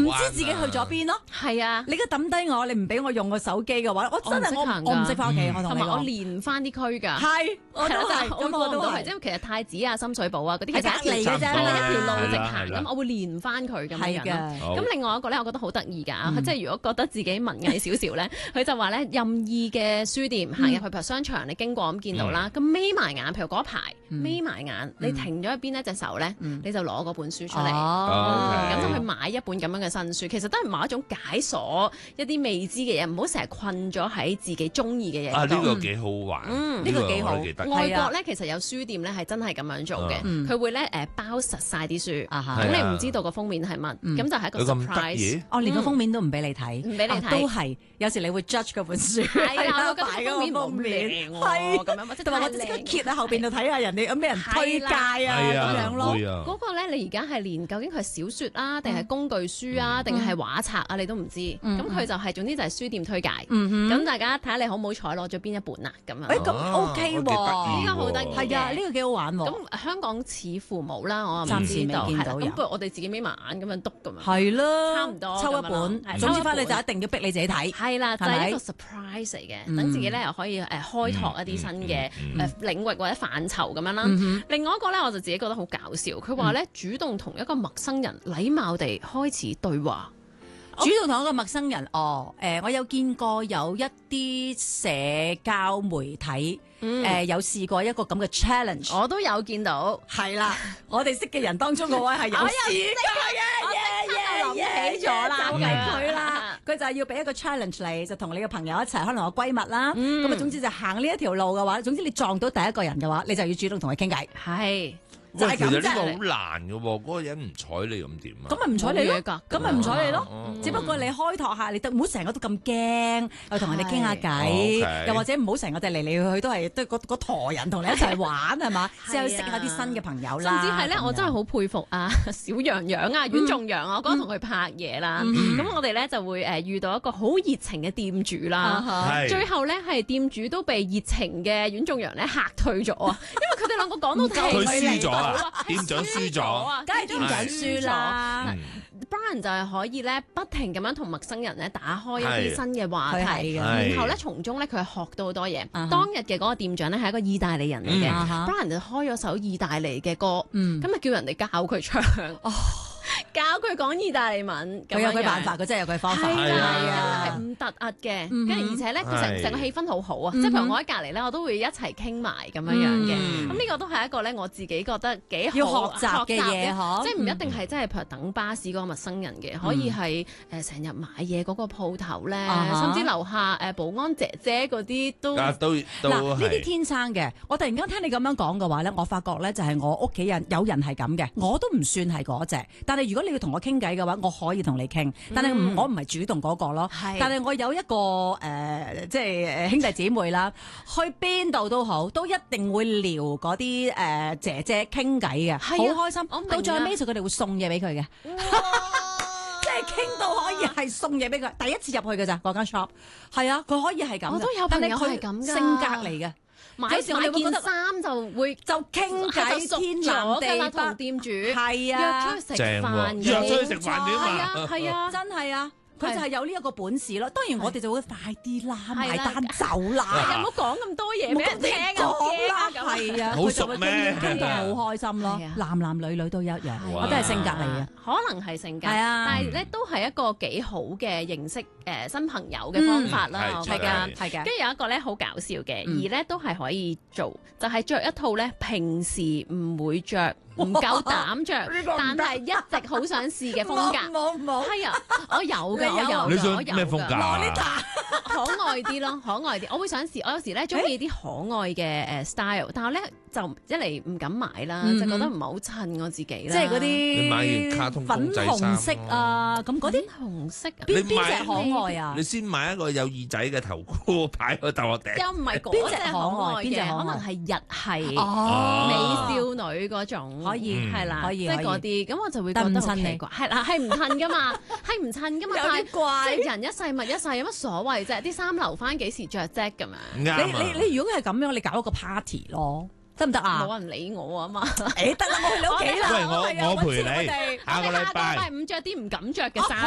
知自己去咗邊咯。 係啊， 你而家抌低我，你唔俾我用個手機嘅話，我真係我唔識翻屋企，我同你同埋我講。 連翻啲區㗎。 係，我都係，咁我都係。 即係其實太子啊、深水埗啊嗰啲係其實隔離嘅啫， 係啦一條路直係行咁，我會連翻佢咁樣係樣咯。 嘅。 好咁另外一個咧，我覺得好得意㗎，即係如果覺得自己文藝少少咧，佢就話咧任意嘅書店行入去，譬如商場你經過咁見到啦，咁眯埋眼，譬如嗰一排眯埋眼，你停咗喺邊一隻手咧，你就攞嗰本書出嚟，咁就去買一本咁樣嘅新書。其實都係某一種解鎖一啲未知嘅嘢，唔好成日困咗喺自己中意嘅嘢度。 呢個幾好玩， 呢個幾好。 外國咧其實有書店咧係真係咁樣做嘅，佢會咧包實晒啲書，咁你唔知道個封面係乜，咁就係一個 surprise。 我連個封面都唔俾你睇， 唔俾你睇， 都係有時你會 judge 嗰本書， 係啊，我覺得擺封面冇靚喎，咁樣， 同埋我即刻揭喺後邊度睇下人哋有咩人推介啊咁樣咯。 嗰個咧你而家係連究竟佢係小説啊，定係工具書啊，定係畫冊啊，你都唔知。咁佢就係總之就係書店推介。咁大家睇下你好唔好彩攞咗邊一本啊？咁樣。 咁 OK 喎， 呢個好得意。 係啊，呢個幾好玩喎。 咁香港似乎冇啦，我暫時未見到有。 咁不如我哋自己眯埋眼咁樣篤咁樣。 係咯， 差唔多。 抽一本，總之翻你就一定要逼你自己睇。 係啦，就係一個 surprise 嚟嘅，等自己咧又可以開拓一啲新嘅領域或者範疇咁樣啦。另外一個咧，我就自己覺得好搞笑，佢話咧主動同一個陌生人禮貌地開始對話。 主動同一個陌生人，我有見過有一啲社交媒體，有試過一個咁嘅 challenge， 我都有見到。 係啦，我哋識嘅人當中嗰位係有試過嘅， 諗起咗啦， 就係佢啦。佢就係要俾一個 challenge 你，就同你嘅朋友一齊，可能我閨蜜啦，咁啊總之就行呢一條路嘅話，總之你撞到第一個人嘅話，你就要主動同佢傾偈。 係。 其實呢個好難嘅喎，嗰個人唔睬你咁點啊？ 咁咪唔睬你咯，咁咪唔睬你咯。只不過你開拓下，你都唔好成日都咁驚，又同人哋傾下偈，又或者唔好成日哋嚟嚟去去都係嗰坨人同你一齊玩係嘛？之後識下啲新嘅朋友啦。 甚至係咧，我真係好佩服啊小洋洋啊阮仲洋啊，我嗰日同佢拍嘢啦，咁我哋咧就會遇到一個好熱情嘅店主啦，最後咧係店主都被熱情嘅阮仲洋咧嚇退咗啊，因為佢哋兩個講到佢輸咗。店長輸咗， 梗係店長輸啦。 嗯 Brian 就係可以咧，不停咁樣同陌生人咧打開一啲新嘅話題， 然後咧從中咧佢係學到好多嘢。當日嘅嗰個店長咧係一個意大利人嚟嘅，Brian 就開咗首意大利嘅歌，咁啊叫人哋教佢唱。教佢講意大利文， 佢有佢辦法，佢真係有佢方法。 係啊，係唔突兀嘅，跟住而且咧，佢成個氣氛好好啊！即係譬如我喺隔離咧，我都會一齊傾埋咁樣樣嘅。咁呢個都係一個咧，我自己覺得幾好要學習嘅嘢嗬， 即係唔一定係真係譬如等巴士嗰個陌生人嘅，可以係成日買嘢嗰個鋪頭咧，甚至樓下保安姐姐嗰啲都嗱呢啲天生嘅。我突然間聽你咁樣講嘅話咧，我發覺咧就係我屋企人有人係咁嘅，我都唔算係嗰隻，但係如果你要同我傾偈嘅話，我可以同你傾，但係我唔係主動嗰個咯。但係我有一個即係兄弟姊妹啦，去邊度都好，都一定會撩嗰啲姐姐傾偈嘅，好開心。到最尾佢哋會送嘢俾佢嘅，即係傾到可以係送嘢俾佢。第一次入去嘅咋嗰間 shop， 係啊，佢可以係咁。 我都有朋友係咁㗎， 性格嚟嘅。 有時我哋件衫就會就傾偈天南地北， 同店主係啊， 約出去食飯， 約出去食飯點啊？ 係啊， 真係啊！佢就係有呢一個本事咯。當然我哋就會快啲啦，埋單走啦。 唔好講咁多嘢俾人聽啊！係啊， 好熟咩？ 傾到好開心咯。男男女女都一樣，我都係性格嚟嘅。 可能係性格， 係啊， 但係咧都係一個幾好嘅認識新朋友嘅方法啦。 係㗎，係㗎。 跟住有一個咧好搞笑嘅，而咧都係可以做，就係着一套咧平時唔會着。唔夠膽着，但係一直好想試嘅風格。 冇， 係啊，我有嘅，我有。 你想咩風格啊？ 可愛啲咯，可愛啲。我會想試，我有時咧中意啲可愛嘅style，但係咧就一嚟唔敢買啦，就覺得唔係好襯我自己啦。 即係嗰啲你買完卡通公仔衫粉紅色啊，咁嗰啲紅色啊， 邊隻可愛啊？ 你先買一個有耳仔嘅頭箍擺喺頭殼頂。 又唔係邊隻可愛？邊隻可能係日系美少女嗰種。 可以係啦， 可以即係嗰啲，咁我就會覺得好奇怪，係啦，係唔襯噶嘛，係唔襯噶嘛， 有啲怪， 即係人一世物一世，有乜所謂啫？啲衫留翻幾時着啫咁樣。 你如果係咁樣，你搞一個 party 咯，得唔得啊？ 冇人理我啊嘛。 得啦，我去你屋企啦。 喂，我陪你。下個禮拜 5着啲唔敢着嘅衫。